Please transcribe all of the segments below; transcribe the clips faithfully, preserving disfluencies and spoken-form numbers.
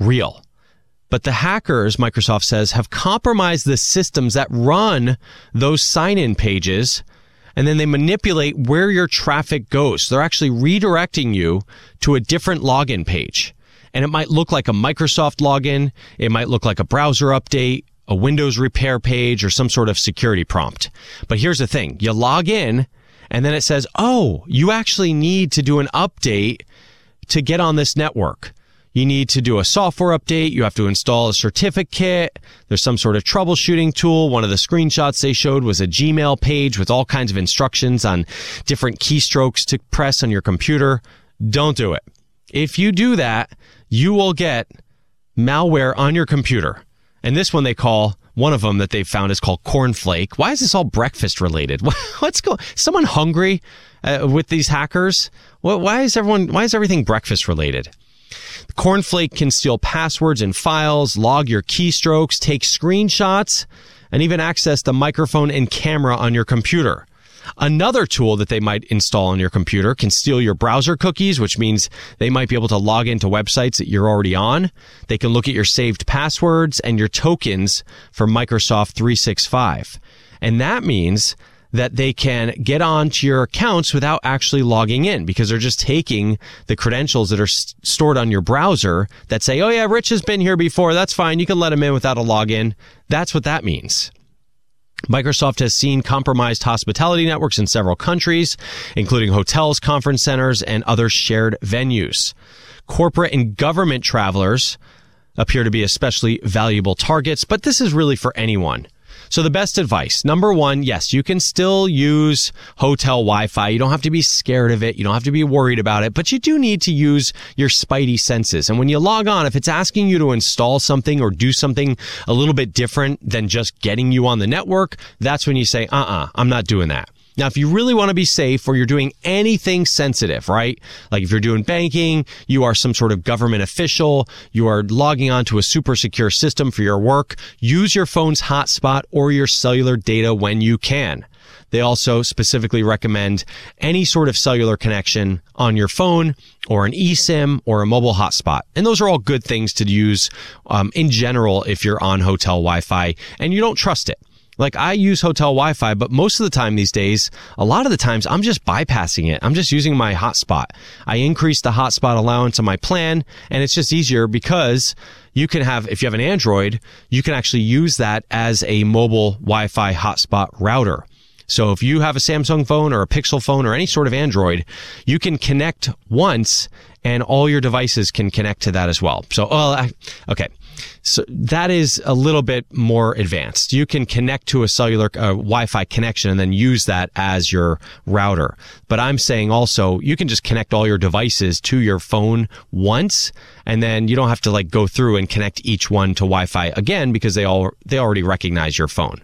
real. But the hackers, Microsoft says, have compromised the systems that run those sign-in pages, and then they manipulate where your traffic goes. So they're actually redirecting you to a different login page. And it might look like a Microsoft login. It might look like a browser update, a Windows repair page, or some sort of security prompt. But here's the thing. You log in, and then it says, oh, you actually need to do an update to get on this network. You need to do a software update. You have to install a certificate. There's some sort of troubleshooting tool. One of the screenshots they showed was a Gmail page with all kinds of instructions on different keystrokes to press on your computer. Don't do it. If you do that, you will get malware on your computer. And this one they call, one of them that they found is called Cornflake. Why is this all breakfast related? What's going, someone hungry uh, with these hackers? What, why is everyone, why is everything breakfast related? Cornflake can steal passwords and files, log your keystrokes, take screenshots, and even access the microphone and camera on your computer. Another tool that they might install on your computer can steal your browser cookies, which means they might be able to log into websites that you're already on. They can look at your saved passwords and your tokens for Microsoft three sixty-five. And that means that they can get onto your accounts without actually logging in, because they're just taking the credentials that are s- stored on your browser that say, oh yeah, Rich has been here before. That's fine. You can let him in without a login. That's what that means. Microsoft has seen compromised hospitality networks in several countries, including hotels, conference centers, and other shared venues. Corporate and government travelers appear to be especially valuable targets, but this is really for anyone. So the best advice, number one, yes, you can still use hotel Wi-Fi. You don't have to be scared of it. You don't have to be worried about it, but you do need to use your spidey senses. And when you log on, if it's asking you to install something or do something a little bit different than just getting you on the network, that's when you say, uh-uh, I'm not doing that. Now, if you really want to be safe or you're doing anything sensitive, right? Like if you're doing banking, you are some sort of government official, you are logging on to a super secure system for your work, use your phone's hotspot or your cellular data when you can. They also specifically recommend any sort of cellular connection on your phone or an eSIM or a mobile hotspot. And those are all good things to use um, in general if you're on hotel Wi-Fi and you don't trust it. Like I use hotel Wi-Fi, but most of the time these days, a lot of the times I'm just bypassing it. I'm just using my hotspot. I increase the hotspot allowance on my plan, and it's just easier because you can have, if you have an Android, you can actually use that as a mobile Wi-Fi hotspot router. So if you have a Samsung phone or a Pixel phone or any sort of Android, you can connect once and all your devices can connect to that as well. So, oh, I, okay. So that is a little bit more advanced. You can connect to a cellular uh, Wi-Fi connection and then use that as your router. But I'm saying also you can just connect all your devices to your phone once, and then you don't have to like go through and connect each one to Wi-Fi again because they all they already recognize your phone.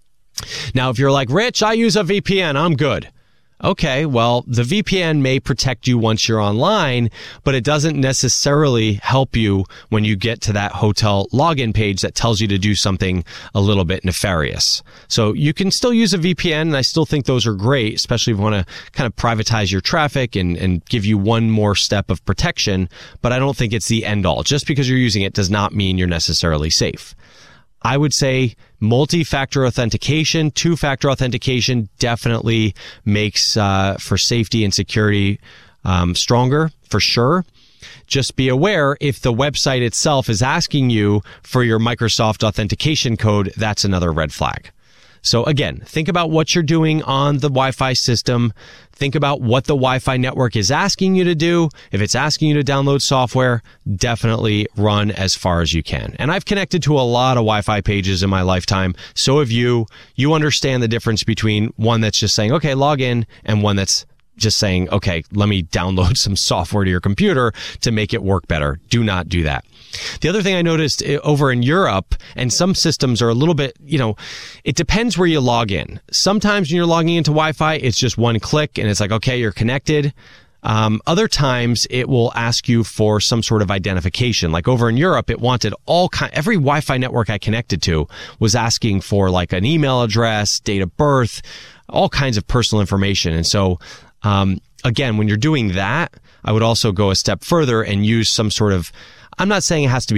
Now, if you're like, Rich, I use a V P N, I'm good. Okay, well, the V P N may protect you once you're online, but it doesn't necessarily help you when you get to that hotel login page that tells you to do something a little bit nefarious. So you can still use a V P N, and I still think those are great, especially if you want to kind of privatize your traffic and, and give you one more step of protection, but I don't think it's the end all. Just because you're using it does not mean you're necessarily safe. I would say multi-factor authentication, two-factor authentication definitely makes uh, for safety and security um, stronger, for sure. Just be aware if the website itself is asking you for your Microsoft authentication code, that's another red flag. So again, think about what you're doing on the Wi-Fi system. Think about what the Wi-Fi network is asking you to do. If it's asking you to download software, definitely run as far as you can. And I've connected to a lot of Wi-Fi pages in my lifetime. So have you. You understand the difference between one that's just saying, okay, log in, and one that's just saying, okay, let me download some software to your computer to make it work better. Do not do that. The other thing I noticed over in Europe, and some systems are a little bit, you know, it depends where you log in. Sometimes when you're logging into Wi-Fi, it's just one click and it's like, okay, you're connected. Um, other times it will ask you for some sort of identification. Like over in Europe, it wanted all kind, every Wi-Fi network I connected to was asking for like an email address, date of birth, all kinds of personal information. And so, um, again, when you're doing that, I would also go a step further and use some sort of, I'm not saying it has to be